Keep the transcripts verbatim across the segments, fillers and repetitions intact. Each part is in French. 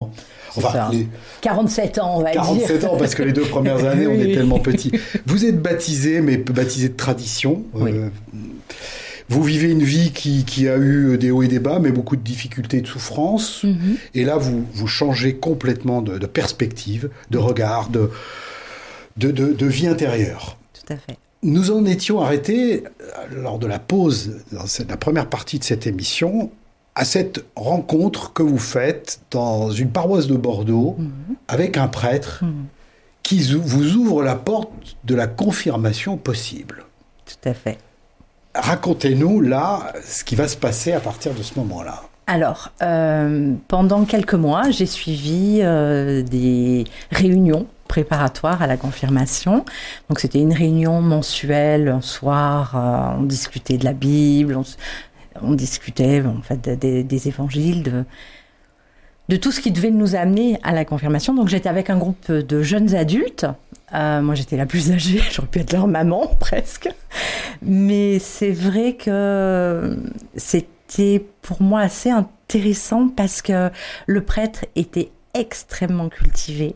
ans. Enfin, les... quarante-sept ans, on va quarante-sept dire. quarante-sept ans, parce que les deux premières années, oui. on est tellement petits. Vous êtes baptisé, mais baptisé de tradition. Oui. Euh, vous vivez une vie qui, qui a eu des hauts et des bas, mais beaucoup de difficultés et de souffrances. Mm-hmm. Et là, vous, vous changez complètement de, de perspective, de regard, de, de, de, de vie intérieure. Tout à fait. Nous en étions arrêtés, lors de la pause, dans la première partie de cette émission, à cette rencontre que vous faites dans une paroisse de Bordeaux mmh. avec un prêtre mmh. qui vous ouvre la porte de la confirmation possible. Tout à fait. Racontez-nous là ce qui va se passer à partir de ce moment-là. Alors, euh, pendant quelques mois, j'ai suivi euh, des réunions préparatoires à la confirmation. Donc c'était une réunion mensuelle, un soir, euh, on discutait de la Bible, on On discutait en fait des, des évangiles, de, de tout ce qui devait nous amener à la confirmation. Donc j'étais avec un groupe de jeunes adultes. Euh, moi j'étais la plus âgée, j'aurais pu être leur maman presque. Mais c'est vrai que c'était pour moi assez intéressant parce que le prêtre était extrêmement cultivé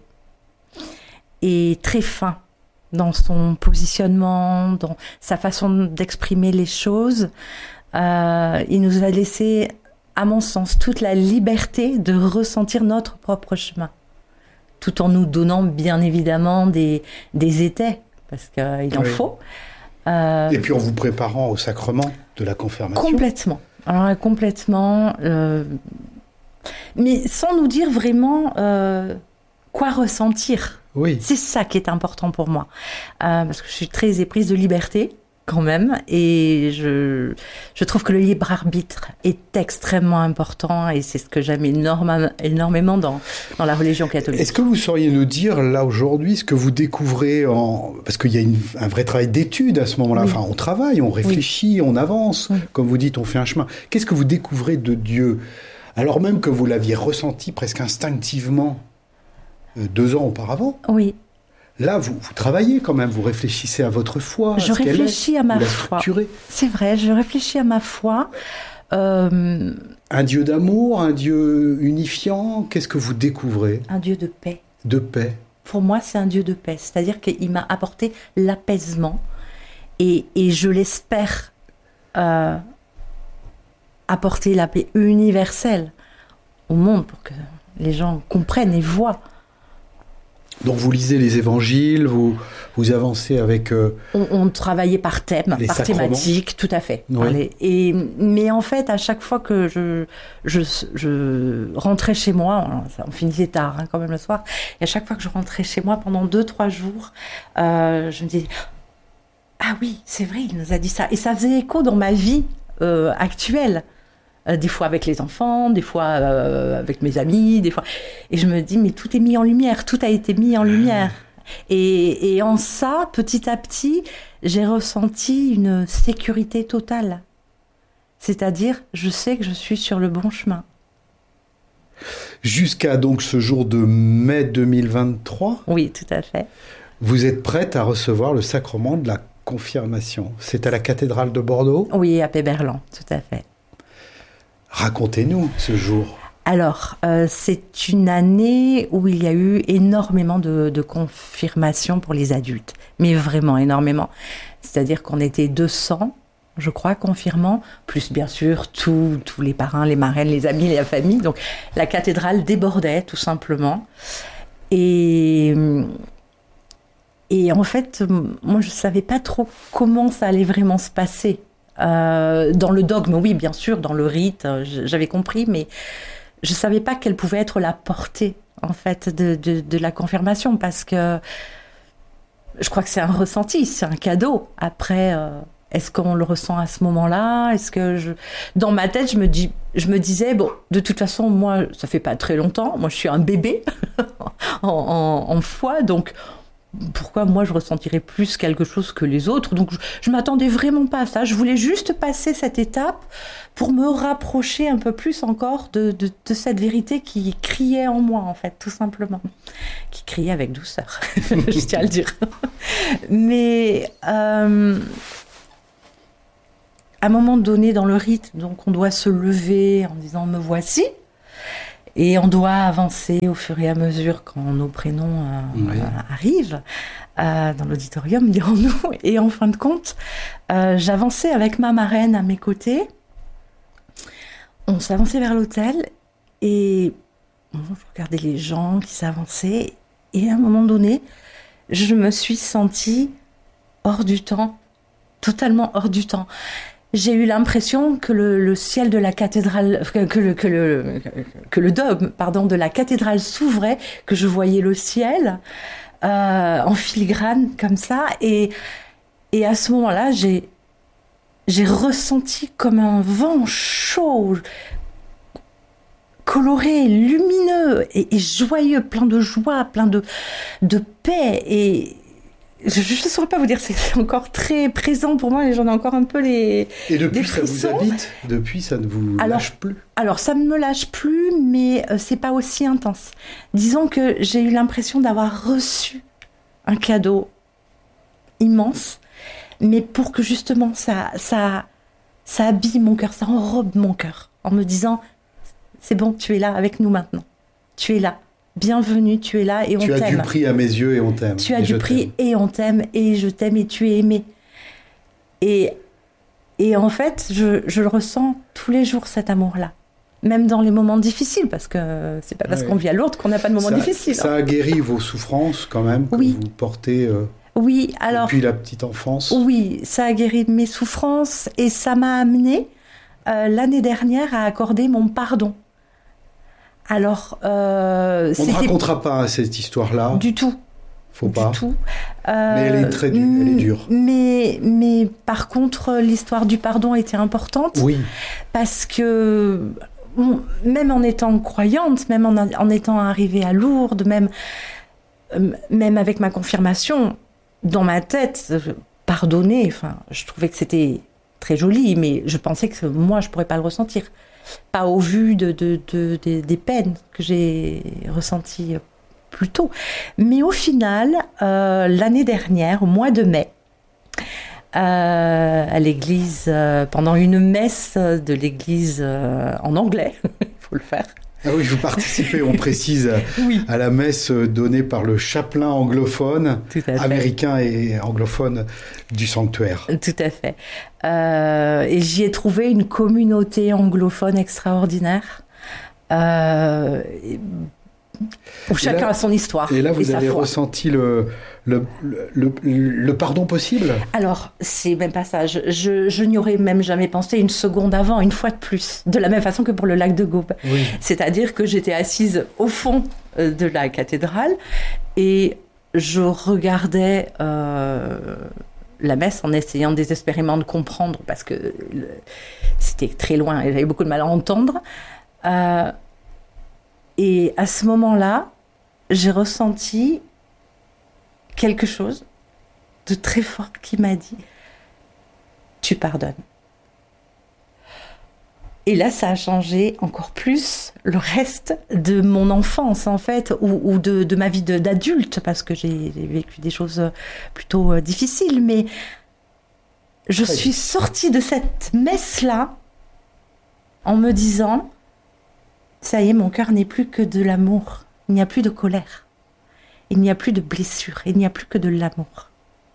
et très fin dans son positionnement, dans sa façon d'exprimer les choses. Euh, il nous a laissé, à mon sens, toute la liberté de ressentir notre propre chemin, tout en nous donnant bien évidemment des, des étais, parce qu'il en oui. faut. Euh, Et puis en vous préparant au sacrement de la confirmation. Complètement. Alors complètement, euh, mais sans nous dire vraiment euh, quoi ressentir. Oui. C'est ça qui est important pour moi, euh, parce que je suis très éprise de liberté. Quand même, et je, je trouve que le libre arbitre est extrêmement important et c'est ce que j'aime énorme, énormément dans, dans la religion catholique. Est-ce que vous sauriez nous dire, là, aujourd'hui, ce que vous découvrez en... Parce qu'il y a une, un vrai travail d'étude à ce moment-là. Oui. Enfin, on travaille, on réfléchit, oui. on avance. Oui. Comme vous dites, on fait un chemin. Qu'est-ce que vous découvrez de Dieu, alors même que vous l'aviez ressenti presque instinctivement euh, deux ans auparavant? Oui. Là, vous, vous travaillez quand même, vous réfléchissez à votre foi. Je à ce réfléchis est, à ma foi. C'est vrai, je réfléchis à ma foi. Euh... Un Dieu d'amour, un Dieu unifiant, qu'est-ce que vous découvrez? Un Dieu de paix. De paix. Pour moi, c'est un Dieu de paix. C'est-à-dire qu'il m'a apporté l'apaisement et, et je l'espère euh, apporter la paix universelle au monde pour que les gens comprennent et voient. Donc vous lisez les évangiles, vous, vous avancez avec... Euh, on, on travaillait par thème, par sacrements. Thématique, tout à fait. Oui. Et, mais en fait, à chaque fois que je, je, je rentrais chez moi, on finissait tard hein, quand même le soir, et à chaque fois que je rentrais chez moi pendant deux, trois jours, euh, je me disais, ah oui, c'est vrai, il nous a dit ça. Et ça faisait écho dans ma vie euh, actuelle. Euh, des fois avec les enfants, des fois euh, avec mes amis, des fois. Et je me dis, mais tout est mis en lumière, tout a été mis en lumière. Et, et en ça, petit à petit, j'ai ressenti une sécurité totale. C'est-à-dire, je sais que je suis sur le bon chemin. Jusqu'à donc ce jour de mai deux mille vingt-trois, oui, tout à fait. Vous êtes prête à recevoir le sacrement de la confirmation. C'est à la cathédrale de Bordeaux ? Oui, à Péberlan, tout à fait. Racontez-nous ce jour. Alors, euh, c'est une année où il y a eu énormément de, de confirmations pour les adultes, mais vraiment énormément. C'est-à-dire qu'on était deux cents, je crois, confirmants, plus bien sûr tous tous les parrains, les marraines, les amis, la famille. Donc, la cathédrale débordait tout simplement. Et, et en fait, moi, je ne savais pas trop comment ça allait vraiment se passer. Euh, dans le dogme, oui, bien sûr, dans le rite, j'avais compris, mais je ne savais pas quelle pouvait être la portée, en fait, de, de, de la confirmation, parce que je crois que c'est un ressenti, c'est un cadeau. Après, euh, est-ce qu'on le ressent à ce moment-là ? Est-ce que je... Dans ma tête, je me, dis, je me disais, bon, de toute façon, moi, ça fait pas très longtemps, moi, je suis un bébé en, en, en foi, donc... Pourquoi moi je ressentirais plus quelque chose que les autres ? Donc je, je m'attendais vraiment pas à ça. Je voulais juste passer cette étape pour me rapprocher un peu plus encore de, de, de cette vérité qui criait en moi, en fait, tout simplement. Qui criait avec douceur, je tiens à le dire. Mais euh, à un moment donné dans le rite, donc on doit se lever en disant « me voici ». Et on doit avancer au fur et à mesure quand nos prénoms euh, oui. euh, arrivent euh, dans l'auditorium, dirons-nous. Et en fin de compte, euh, j'avançais avec ma marraine à mes côtés. On s'avançait vers l'hôtel et bon, je regardais les gens qui s'avançaient. Et à un moment donné, je me suis sentie hors du temps, totalement hors du temps. J'ai eu l'impression que le, le ciel de la cathédrale, que le, que le, que le dôme, pardon, de la cathédrale s'ouvrait, que je voyais le ciel euh, en filigrane comme ça, et et à ce moment-là, j'ai j'ai ressenti comme un vent chaud, coloré, lumineux et, et joyeux, plein de joie, plein de de paix et je ne saurais pas vous dire, c'est encore très présent pour moi et j'en ai encore un peu les Et depuis, les ça vous habite? Depuis, ça ne vous alors, lâche plus? Alors, ça ne me lâche plus, mais euh, c'est pas aussi intense. Disons que j'ai eu l'impression d'avoir reçu un cadeau immense, mais pour que justement ça, ça, ça habille mon cœur, ça enrobe mon cœur, en me disant, c'est bon, tu es là avec nous maintenant. Tu es là. Bienvenue, tu es là et on t'aime. Tu as du prix à mes yeux et on t'aime. Tu as du prix et on t'aime et je t'aime et tu es aimé. Et, et en fait, je, je le ressens tous les jours, cet amour-là. Même dans les moments difficiles, parce que c'est pas parce ouais. qu'on vit à Lourdes qu'on n'a pas de moments ça, difficiles. Ça a guéri vos souffrances quand même, que oui. vous portez euh, oui, alors, depuis la petite enfance. Oui, ça a guéri mes souffrances et ça m'a amené euh, l'année dernière à accorder mon pardon. Alors, euh, on ne racontera pas cette histoire-là. Du tout. Faut du pas. tout. Euh, mais elle est très dure. Elle est dure. Mais, mais par contre, l'histoire du pardon était importante. Oui. Parce que même en étant croyante, même en, en étant arrivée à Lourdes, même, même avec ma confirmation, dans ma tête, pardonner, enfin, je trouvais que c'était très joli, mais je pensais que moi, je ne pourrais pas le ressentir. Pas au vu de, de, de, de, des peines que j'ai ressenties plus tôt. Mais au final, euh, l'année dernière, au mois de mai, euh, à l'église, euh, pendant une messe de l'église euh, en anglais, il faut le faire. Ah oui, vous participez, on précise, oui. à la messe donnée par le chapelain anglophone, américain et anglophone du sanctuaire. Tout à fait. Euh, et j'y ai trouvé une communauté anglophone extraordinaire, euh, où chacun là, a son histoire. Et là, vous et avez ressenti le, le, le, le pardon possible? Alors, c'est même pas ça. Je, je, je n'y aurais même jamais pensé une seconde avant, une fois de plus. De la même façon que pour le lac de Gaume. Oui. C'est-à-dire que j'étais assise au fond de la cathédrale et je regardais euh, la messe en essayant désespérément de comprendre parce que le, c'était très loin et j'avais beaucoup de mal à entendre. Euh, et à ce moment-là, j'ai ressenti quelque chose de très fort qui m'a dit « Tu pardonnes ». Et là, ça a changé encore plus le reste de mon enfance, en fait, ou, ou de, de ma vie de, d'adulte, parce que j'ai vécu des choses plutôt difficiles. Mais je Très suis bien. sortie de cette messe-là en me disant « Ça y est, mon cœur n'est plus que de l'amour. Il n'y a plus de colère. Il n'y a plus de blessure. Il n'y a plus que de l'amour. »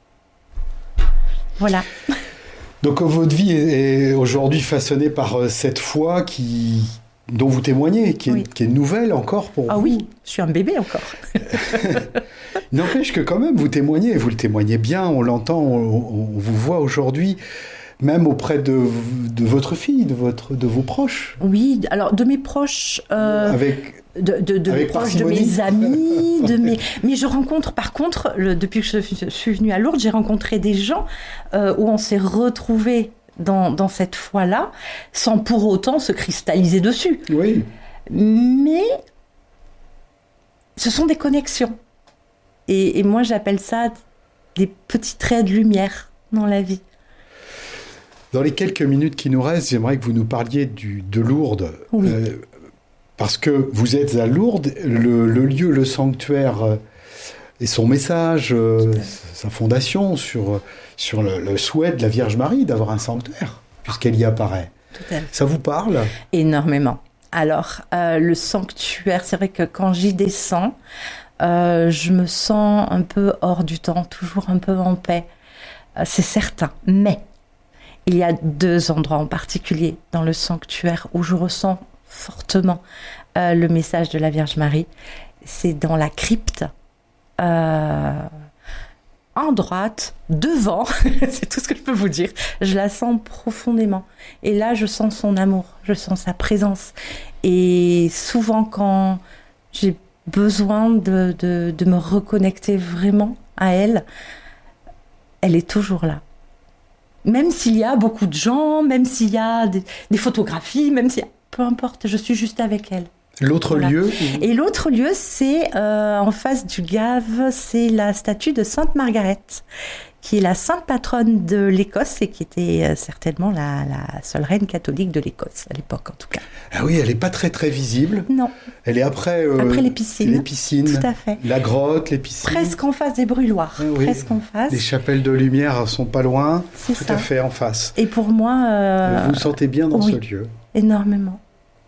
Voilà. Donc votre vie est aujourd'hui façonnée par cette foi qui, dont vous témoignez, qui est, oui. qui est nouvelle encore pour ah vous. Ah oui, je suis un bébé encore. N'empêche que quand même vous témoignez, vous le témoignez bien, on l'entend, on, on vous voit aujourd'hui, même auprès de, de votre fille, de, votre, de vos proches. Oui, alors de mes proches... Euh... Avec... De, de, de, mes proches, de mes amis, de mes... mais je rencontre, par contre, le, depuis que je suis venue à Lourdes, j'ai rencontré des gens euh, où on s'est retrouvés dans, dans cette foi-là, sans pour autant se cristalliser dessus. Oui. Mais ce sont des connexions. Et, et moi, j'appelle ça des petits traits de lumière dans la vie. Dans les quelques minutes qui nous restent, j'aimerais que vous nous parliez du, de Lourdes. Oui. Euh, Parce que vous êtes à Lourdes, le, le lieu, le sanctuaire euh, et son message, euh, sa fondation sur, sur le, le souhait de la Vierge Marie d'avoir un sanctuaire, puisqu'elle y apparaît. Tout à fait. Ça vous parle? Énormément, Alors, euh, le sanctuaire, c'est vrai que quand j'y descends, euh, je me sens un peu hors du temps, toujours un peu en paix. Euh, c'est certain. Mais il y a deux endroits en particulier dans le sanctuaire où je ressens fortement euh, le message de la Vierge Marie. C'est dans la crypte, euh, en droite, devant, c'est tout ce que je peux vous dire. Je la sens profondément. Et là, je sens son amour, je sens sa présence. Et souvent, quand j'ai besoin de, de, de me reconnecter vraiment à elle, elle est toujours là. Même s'il y a beaucoup de gens, même s'il y a des, des photographies, même s'il y a... Peu importe, je suis juste avec elle. L'autre voilà. lieu Et l'autre lieu, c'est euh, en face du Gave, c'est la statue de Sainte Margaret, qui est la sainte patronne de l'Écosse et qui était euh, certainement la, la seule reine catholique de l'Écosse, à l'époque en tout cas. Ah oui, elle n'est pas très très visible. Non. Elle est après, euh, après les piscines. Les piscines. Tout à fait. La grotte, les piscines. Presque en face des brûloirs. Ah oui. Presque en face. Les chapelles de lumière sont pas loin. C'est tout ça. à fait en face. Et pour moi... Euh... Vous vous sentez bien dans oui, ce lieu. Énormément.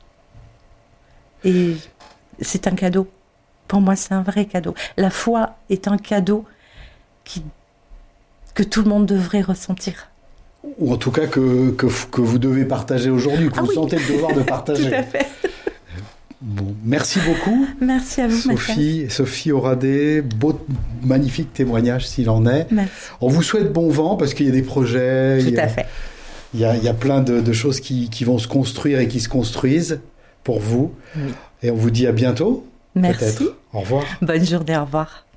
Et c'est un cadeau. Pour moi, c'est un vrai cadeau. La foi est un cadeau qui, que tout le monde devrait ressentir. Ou en tout cas que, que, que vous devez partager aujourd'hui, que ah vous oui. sentez le devoir de partager. Tout à fait. Bon, merci beaucoup. Merci à vous, Sophie, Mathias. Sophie Oradé, beau, magnifique témoignage s'il en est. Merci. On vous souhaite bon vent parce qu'il y a des projets. Tout il y a, à fait. Il y a, il y a plein de, de choses qui, qui vont se construire et qui se construisent pour vous. Oui. Et on vous dit à bientôt. Merci. Peut-être. Au revoir. Bonne journée, au revoir.